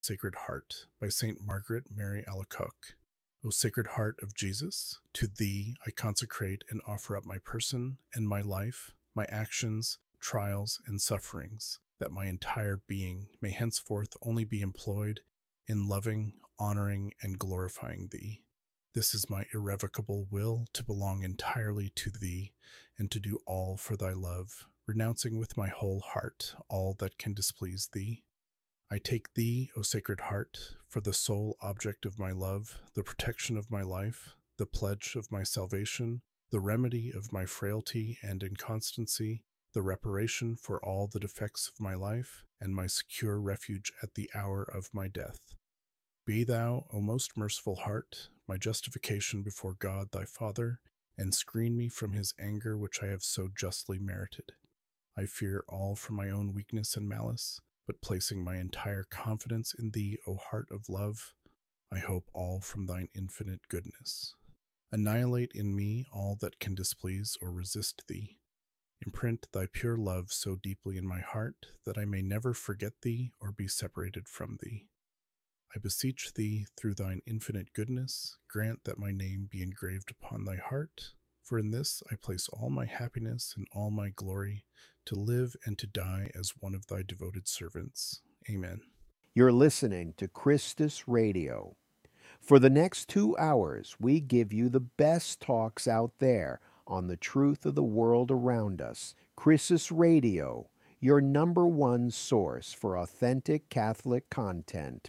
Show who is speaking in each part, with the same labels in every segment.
Speaker 1: Sacred Heart by St. Margaret Mary Alacoque. O Sacred Heart of Jesus, to thee I consecrate and offer up my person and my life, my actions, trials, and sufferings, that my entire being may henceforth only be employed in loving, honoring, and glorifying thee. This is my irrevocable will to belong entirely to thee and to do all for thy love, renouncing with my whole heart all that can displease thee. I take thee, O Sacred Heart, for the sole object of my love, the protection of my life, the pledge of my salvation, the remedy of my frailty and inconstancy, the reparation for all the defects of my life, and my secure refuge at the hour of my death. Be thou, O most merciful Heart, my justification before God thy Father, and screen me from his anger which I have so justly merited. I fear all from my own weakness and malice, but placing my entire confidence in thee, O Heart of love, I hope all from thine infinite goodness. Annihilate in me all that can displease or resist thee. Imprint thy pure love so deeply in my heart that I may never forget thee or be separated from thee. I beseech thee, through thine infinite goodness, grant that my name be engraved upon thy heart, for in this I place all my happiness and all my glory, to live and to die as one of thy devoted servants. Amen.
Speaker 2: You're listening to Christus Radio. For the next 2 hours, we give you the best talks out there on the truth of the world around us. Christus Radio, your number one source for authentic Catholic content.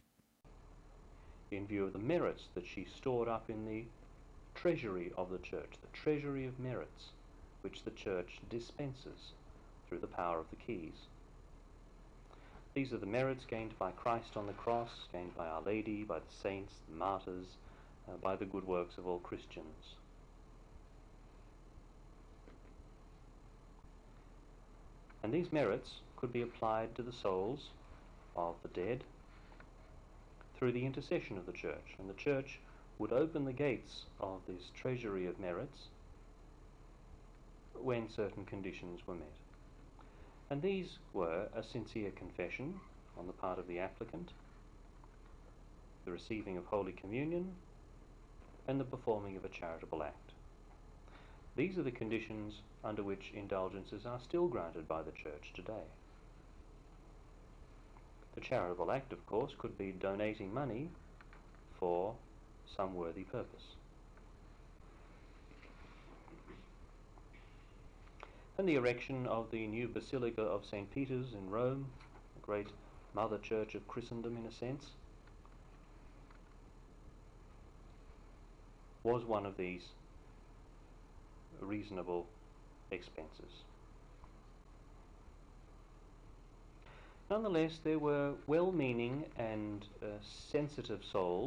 Speaker 3: In view of the merits that she stored up in the treasury of the Church, the treasury of merits, which the Church dispenses through the power of the keys. These are the merits gained by Christ on the cross, gained by Our Lady, by the saints, the martyrs, by the good works of all Christians. And these merits could be applied to the souls of the dead through the intercession of the Church, and the Church would open the gates of this treasury of merits when certain conditions were met. And these were a sincere confession on the part of the applicant, the receiving of Holy Communion, and the performing of a charitable act. These are the conditions under which indulgences are still granted by the Church today. The charitable act, of course, could be donating money for some worthy purpose. And the erection of the new Basilica of St. Peter's in Rome, the great Mother Church of Christendom in a sense, was one of these reasonable expenses. Nonetheless, there were well-meaning and sensitive souls